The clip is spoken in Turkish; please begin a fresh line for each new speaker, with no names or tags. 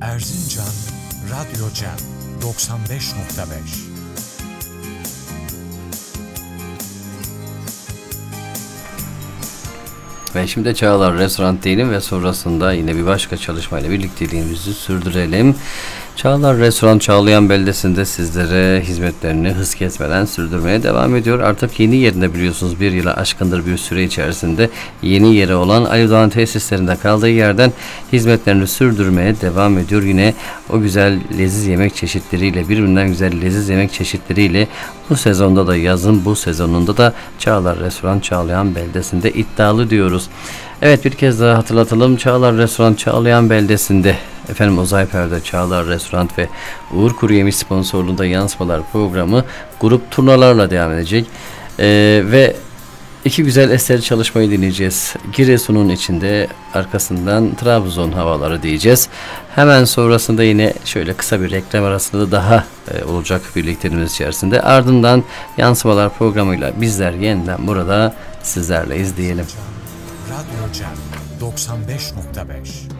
Erzincan Radyo Cem 95.5.
Ve şimdi Çağlar Restoran diyelim ve sonrasında yine bir başka çalışmayla birlikteliğimizi sürdürelim. Çağlar Restoran Çağlayan beldesinde sizlere hizmetlerini hız kesmeden sürdürmeye devam ediyor. Artık yeni yerinde biliyorsunuz, bir yıla aşkındır bir süre içerisinde yeni yeri olan Ali Doğan tesislerinde kaldığı yerden hizmetlerini sürdürmeye devam ediyor. Yine o güzel leziz yemek çeşitleriyle, birbirinden güzel leziz yemek çeşitleriyle bu sezonda da, yazın bu sezonunda da Çağlar Restoran Çağlayan beldesinde iddialı diyoruz. Evet, bir kez daha hatırlatalım. Çağlar Restoran Çağlayan beldesinde efendim Ozay Perde, Çağlar Restoran ve Uğur Kuruyemiş sponsorluğunda Yansımalar programı grup turnalarla devam edecek. Ve iki güzel eseri çalışmayı dinleyeceğiz. Giresun'un içinde, arkasından Trabzon havaları diyeceğiz. Hemen sonrasında yine şöyle kısa bir reklam arasında daha olacak birlikteliğimiz içerisinde. Ardından Yansımalar programıyla bizler yeniden burada sizlerleyiz diyelim.
Radyo Cem 95.5.